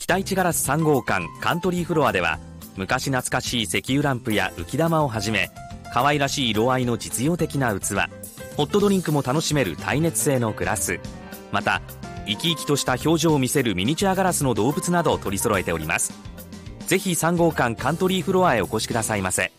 北一ガラス3号館カントリーフロアでは、昔懐かしい石油ランプや浮き玉をはじめ、可愛らしい色合いの実用的な器、ホットドリンクも楽しめる耐熱性のグラス、また生き生きとした表情を見せるミニチュアガラスの動物などを取り揃えております。ぜひ3号館カントリーフロアへお越しくださいませ。